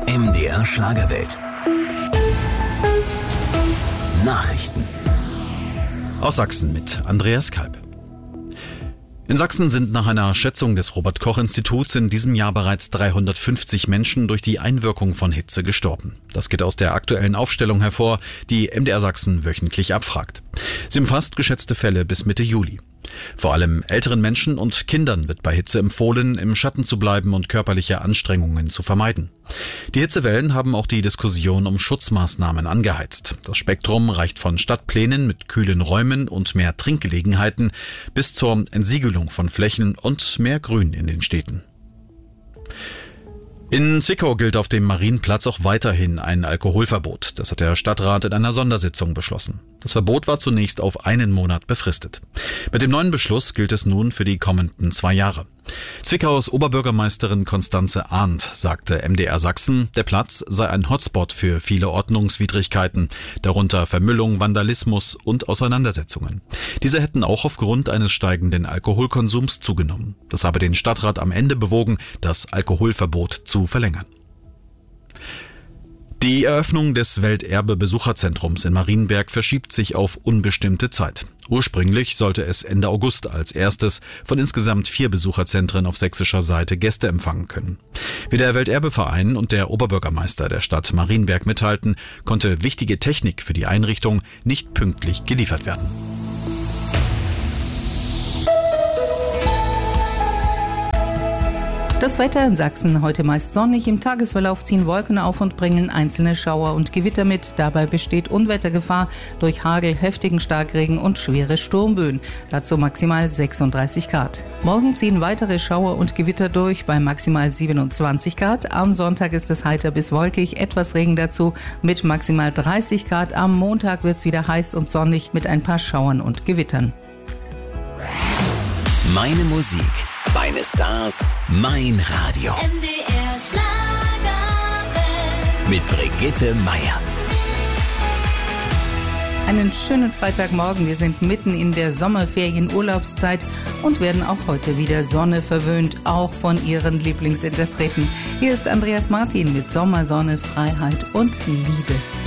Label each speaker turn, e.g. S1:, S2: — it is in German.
S1: MDR Schlagerwelt. Nachrichten.
S2: Aus Sachsen mit Andreas Kalb. In Sachsen sind nach einer Schätzung des Robert-Koch-Instituts in diesem Jahr bereits 350 Menschen durch die Einwirkung von Hitze gestorben. Das geht aus der aktuellen Aufstellung hervor, die MDR Sachsen wöchentlich abfragt. Sie umfasst geschätzte Fälle bis Mitte Juli. Vor allem älteren Menschen und Kindern wird bei Hitze empfohlen, im Schatten zu bleiben und körperliche Anstrengungen zu vermeiden. Die Hitzewellen haben auch die Diskussion um Schutzmaßnahmen angeheizt. Das Spektrum reicht von Stadtplänen mit kühlen Räumen und mehr Trinkgelegenheiten bis zur Entsiegelung von Flächen und mehr Grün in den Städten. In Zwickau gilt auf dem Marienplatz auch weiterhin ein Alkoholverbot. Das hat der Stadtrat in einer Sondersitzung beschlossen. Das Verbot war zunächst auf einen Monat befristet. Mit dem neuen Beschluss gilt es nun für die kommenden 2 Jahre. Zwickaus Oberbürgermeisterin Constanze Arndt sagte MDR Sachsen, der Platz sei ein Hotspot für viele Ordnungswidrigkeiten, darunter Vermüllung, Vandalismus und Auseinandersetzungen. Diese hätten auch aufgrund eines steigenden Alkoholkonsums zugenommen. Das habe den Stadtrat am Ende bewogen, das Alkoholverbot zu verlängern. Die Eröffnung des Welterbe-Besucherzentrums in Marienberg verschiebt sich auf unbestimmte Zeit. Ursprünglich sollte es Ende August als erstes von insgesamt 4 Besucherzentren auf sächsischer Seite Gäste empfangen können. Wie der Welterbeverein und der Oberbürgermeister der Stadt Marienberg mitteilten, konnte wichtige Technik für die Einrichtung nicht pünktlich geliefert werden.
S3: Das Wetter in Sachsen heute meist sonnig, im Tagesverlauf ziehen Wolken auf und bringen einzelne Schauer und Gewitter mit. Dabei besteht Unwettergefahr durch Hagel, heftigen Starkregen und schwere Sturmböen. Dazu maximal 36 Grad. Morgen ziehen weitere Schauer und Gewitter durch bei maximal 27 Grad. Am Sonntag ist es heiter bis wolkig, etwas Regen dazu mit maximal 30 Grad. Am Montag wird es wieder heiß und sonnig mit ein paar Schauern und Gewittern.
S1: Meine Musik, meine Stars, mein Radio.
S4: MDR Schlagerwelt.
S1: Mit Brigitte Meier.
S3: Einen schönen Freitagmorgen. Wir sind mitten in der Sommerferien-Urlaubszeit und werden auch heute wieder Sonne verwöhnt, auch von Ihren Lieblingsinterpreten. Hier ist Andreas Martin mit Sommersonne, Freiheit und Liebe.